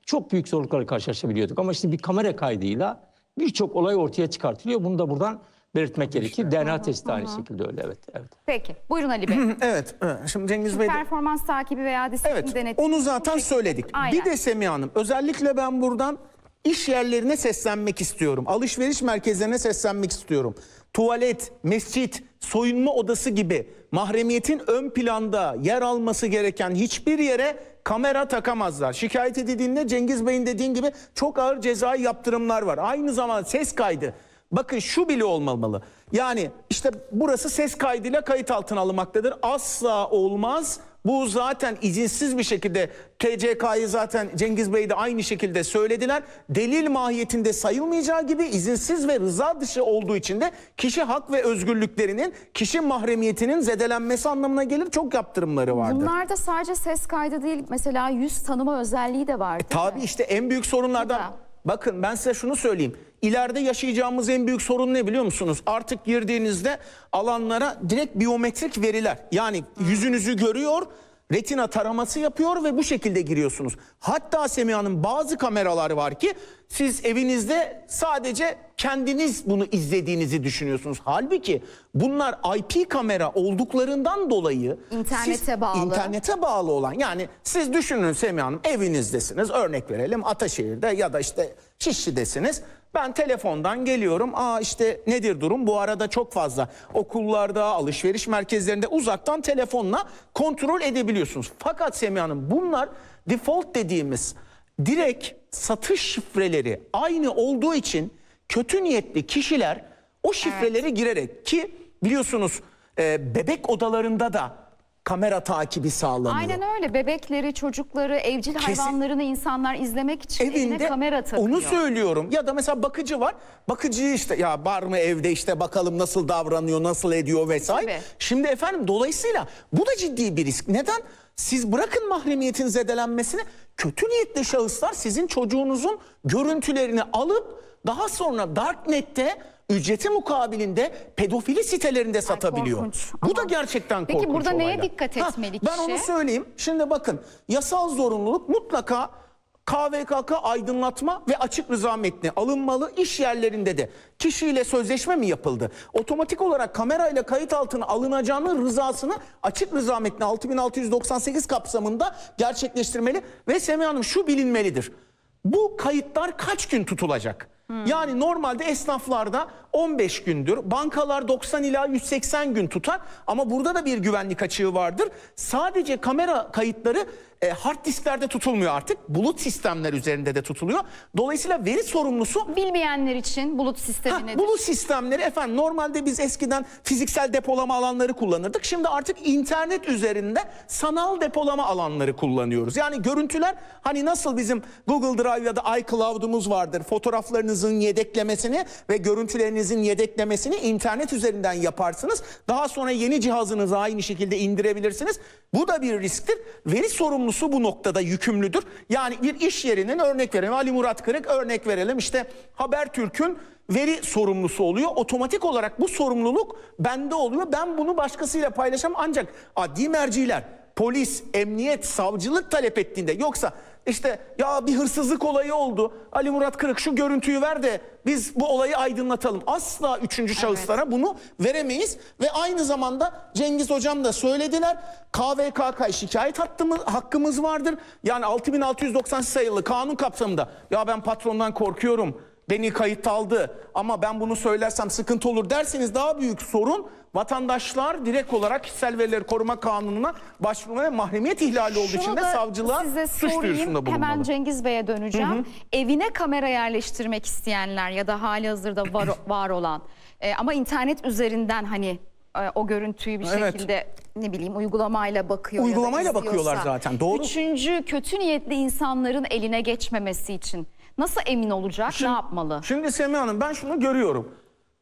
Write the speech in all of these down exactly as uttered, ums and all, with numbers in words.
çok büyük zorluklarla karşılaşabiliyorduk. Ama işte bir kamera kaydıyla birçok olay ortaya çıkartılıyor. Bunu da buradan belirtmek gerekir. D N A testi de aynı şekilde öyle. Evet, evet. Peki. Buyurun Ali Bey. Evet. Şimdi Cengiz Şimdi Bey de... performans takibi veya disiplin Evet, denetimi. onu zaten söyledik. Aynen. Bir de Semiha Hanım, özellikle ben buradan iş yerlerine seslenmek istiyorum. Alışveriş merkezlerine seslenmek istiyorum. Tuvalet, mescit, soyunma odası gibi mahremiyetin ön planda yer alması gereken hiçbir yere kamera takamazlar. Şikayet edildiğinde Cengiz Bey'in dediğin gibi çok ağır cezai yaptırımlar var. Aynı zamanda ses kaydı. Bakın şu bile olmamalı. Yani işte burası ses kaydıyla kayıt altına alınmaktadır. Asla olmaz. Bu zaten izinsiz bir şekilde T C K'yı zaten Cengiz Bey de aynı şekilde söylediler. Delil mahiyetinde sayılmayacağı gibi izinsiz ve rıza dışı olduğu için de kişi hak ve özgürlüklerinin, kişi mahremiyetinin zedelenmesi anlamına gelir. Çok yaptırımları vardır. Bunlarda sadece ses kaydı değil, mesela yüz tanıma özelliği de var. E, tabii işte en büyük sorunlardan. Bakın ben size şunu söyleyeyim. İleride yaşayacağımız en büyük sorun ne biliyor musunuz? Artık girdiğinizde alanlara direkt biyometrik veriler. Yani yüzünüzü görüyor, retina taraması yapıyor ve bu şekilde giriyorsunuz. Hatta Semiha Hanım, bazı kameralar var ki siz evinizde sadece kendiniz bunu izlediğinizi düşünüyorsunuz. Halbuki bunlar I P kamera olduklarından dolayı İnternete siz, bağlı. İnternete bağlı olan, yani siz düşünün Semiha Hanım, evinizdesiniz, örnek verelim Ataşehir'de ya da işte Şişli'desiniz. Ben telefondan geliyorum. Aa işte nedir durum? Bu arada çok fazla okullarda, alışveriş merkezlerinde uzaktan telefonla kontrol edebiliyorsunuz. Fakat Semiha Hanım, bunlar default dediğimiz direkt satış şifreleri aynı olduğu için kötü niyetli kişiler o şifreleri evet. girerek, ki biliyorsunuz e, bebek odalarında da kamera takibi sağlanıyor. Aynen öyle. Bebekleri, çocukları, evcil Kesin, hayvanlarını insanlar izlemek için evinde evine kamera takıyor. Onu söylüyorum. Ya da mesela bakıcı var. Bakıcıyı işte ya var mı evde, işte bakalım nasıl davranıyor, nasıl ediyor vesaire. Tabii. Şimdi efendim dolayısıyla bu da ciddi bir risk. Neden? Siz bırakın mahremiyetin zedelenmesini, kötü niyetli şahıslar sizin çocuğunuzun görüntülerini alıp daha sonra Darknet'te ücreti mukabilinde pedofili sitelerinde satabiliyor. Korkunç. Bu Ama, da gerçekten korkunç Peki burada olaylar. neye dikkat etmeli ha, Ben kişi? onu söyleyeyim. Şimdi bakın, yasal zorunluluk mutlaka K V K K aydınlatma ve açık rıza metni alınmalı. İş yerlerinde de kişiyle sözleşme mi yapıldı? Otomatik olarak kamerayla kayıt altına alınacağının rızasını açık rıza metni altı bin altı yüz doksan sekiz kapsamında gerçekleştirmeli. Ve Semiha Hanım, şu bilinmelidir. Bu kayıtlar kaç gün tutulacak? Hmm. Yani normalde esnaflarda on beş gündür, bankalar doksan ila yüz seksen gün tutar, ama burada da bir güvenlik açığı vardır. Sadece kamera kayıtları e, hard disklerde tutulmuyor artık. Bulut sistemler üzerinde de tutuluyor. Dolayısıyla veri sorumlusu... Bilmeyenler için bulut sistemi ha, nedir? Bulut sistemleri efendim, normalde biz eskiden fiziksel depolama alanları kullanırdık. Şimdi artık internet üzerinde sanal depolama alanları kullanıyoruz. Yani görüntüler, hani nasıl bizim Google Drive ya da iCloud'umuz vardır. Fotoğraflarınızın yedeklemesini ve görüntülerinizin yedeklemesini internet üzerinden yaparsınız. Daha sonra yeni cihazınıza aynı şekilde indirebilirsiniz. Bu da bir risktir. Veri sorumlusu bu noktada yükümlüdür. Yani bir iş yerinin, örnek verelim Ali Murat Kırık, örnek verelim işte Habertürk'ün veri sorumlusu oluyor. Otomatik olarak bu sorumluluk bende oluyor. Ben bunu başkasıyla paylaşamam, ancak adli merciler, polis, emniyet, savcılık talep ettiğinde, yoksa işte ya bir hırsızlık olayı oldu, Ali Murat Kırık şu görüntüyü ver de biz bu olayı aydınlatalım. Asla üçüncü evet. şahıslara bunu veremeyiz. Ve aynı zamanda Cengiz Hocam da söylediler, K V K K şikayet hattımız, hakkımız vardır. Yani altı bin altı yüz doksan sayılı kanun kapsamında, ya ben patrondan korkuyorum, beni kayıt aldı ama ben bunu söylersem sıkıntı olur derseniz, daha büyük sorun vatandaşlar direkt olarak kişisel verileri koruma kanununa başvurma ve mahremiyet ihlali olduğu Şunu için de savcılığa suç duyurusunda bulunmalı. Hemen Cengiz Bey'e döneceğim. Hı hı. Evine kamera yerleştirmek isteyenler ya da hali hazırda var, var olan e, ama internet üzerinden hani e, o görüntüyü bir evet. şekilde ne bileyim uygulamayla bakıyor. Uygulamayla bakıyorlar zaten, doğru. Üçüncü kötü niyetli insanların eline geçmemesi için nasıl emin olacak, şimdi, ne yapmalı? Şimdi Semiha Hanım, ben şunu görüyorum.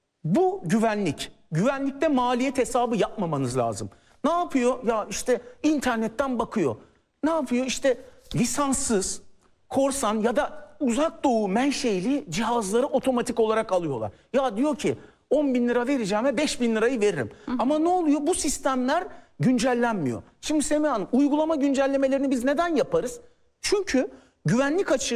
Bu güvenlik. Güvenlikte maliyet hesabı yapmamanız lazım. Ne yapıyor? Ya işte internetten bakıyor. Ne yapıyor? İşte lisanssız, korsan ya da uzak doğu menşeli cihazları otomatik olarak alıyorlar. Ya diyor ki on bin lira vereceğime beş bin lirayı veririm. Hı. Ama ne oluyor? Bu sistemler güncellenmiyor. Şimdi Semiha Hanım, uygulama güncellemelerini biz neden yaparız? Çünkü güvenlik açığı